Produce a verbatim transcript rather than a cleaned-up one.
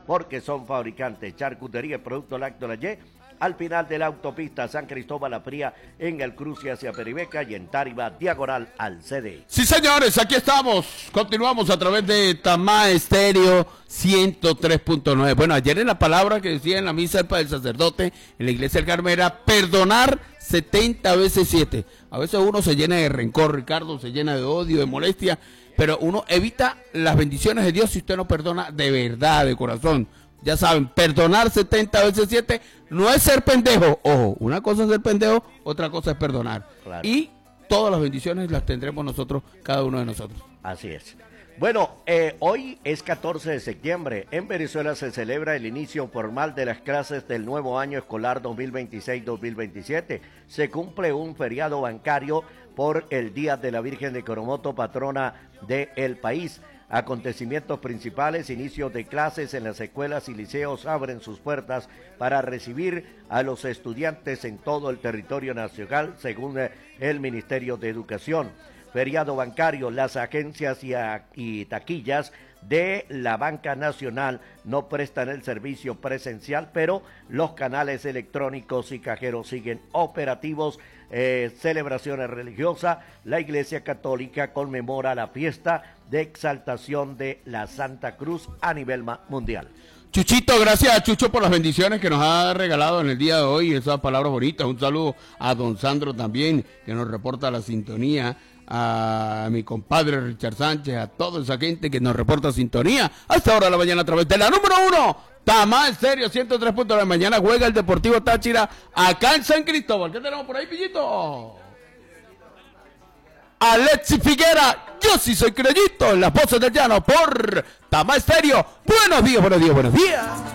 porque son fabricantes. Charcutería y Producto Lácteo La Y, al final de la autopista San Cristóbal La Fría, en el cruce hacia Peribeca, y en Táriba, diagonal al C D. Sí, señores, aquí estamos. Continuamos a través de Tamá Estéreo ciento tres punto nueve. Bueno, ayer en la palabra que decía en la misa del sacerdote en la iglesia del Carmen era perdonar setenta veces siete. A veces uno se llena de rencor, Ricardo, se llena de odio, de molestia, pero uno evita las bendiciones de Dios si usted no perdona de verdad, de corazón. Ya saben, perdonar setenta veces siete no es ser pendejo. Ojo, una cosa es ser pendejo, otra cosa es perdonar. Claro. Y todas las bendiciones las tendremos nosotros, cada uno de nosotros. Así es. Bueno, eh, hoy es catorce de septiembre. En Venezuela se celebra el inicio formal de las clases del nuevo año escolar dos mil veintiséis dos mil veintisiete. Se cumple un feriado bancario por el Día de la Virgen de Coromoto, patrona del país. Acontecimientos principales: inicio de clases en las escuelas y liceos abren sus puertas para recibir a los estudiantes en todo el territorio nacional, según el Ministerio de Educación. Feriado bancario, las agencias y, a, y taquillas de la banca nacional no prestan el servicio presencial, pero los canales electrónicos y cajeros siguen operativos. Eh, celebraciones religiosas, la Iglesia Católica conmemora la fiesta de exaltación de la Santa Cruz a nivel mundial. Chuchito, gracias a Chucho por las bendiciones que nos ha regalado en el día de hoy, esas palabras bonitas. Un saludo a don Sandro también, que nos reporta la sintonía, a mi compadre Richard Sánchez, a toda esa gente que nos reporta sintonía a esta hora de la mañana a través de la número uno, Tamá Estéreo ciento tres punto nueve. Mañana juega el Deportivo Táchira acá en San Cristóbal. ¿Qué tenemos por ahí, Pillito? Alexis Figuera, yo sí soy creyito, en las voces del llano por Tamá Estéreo. Buenos días, buenos días, buenos días.